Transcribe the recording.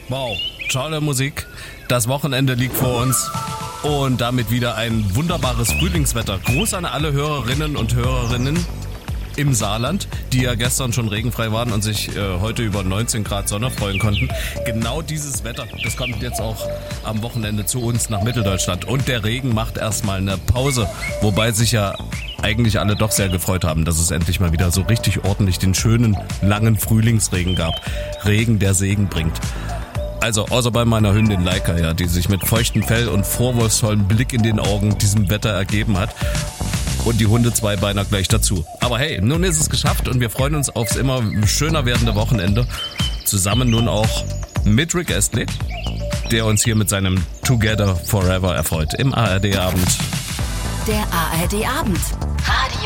Wow, tolle Musik. Das Wochenende liegt vor uns. Und damit wieder ein wunderbares Frühlingswetter. Gruß an alle Hörerinnen und Hörerinnen im Saarland, die ja gestern schon regenfrei waren und sich heute über 19 Grad Sonne freuen konnten. Genau dieses Wetter, das kommt jetzt auch am Wochenende zu uns nach Mitteldeutschland. Und der Regen macht erstmal eine Pause, wobei sich ja eigentlich alle doch sehr gefreut haben, dass es endlich mal wieder so richtig ordentlich den schönen, langen Frühlingsregen gab. Regen, der Segen bringt. Also außer bei meiner Hündin Laika, ja, die sich mit feuchtem Fell und vorwurfsvollem Blick in den Augen diesem Wetter ergeben hat. Und die Hunde Zweibeiner gleich dazu. Aber hey, nun ist es geschafft und wir freuen uns aufs immer schöner werdende Wochenende. Zusammen nun auch mit Rick Astley, der uns hier mit seinem Together Forever erfreut im ARD-Abend. Der ARD-Abend.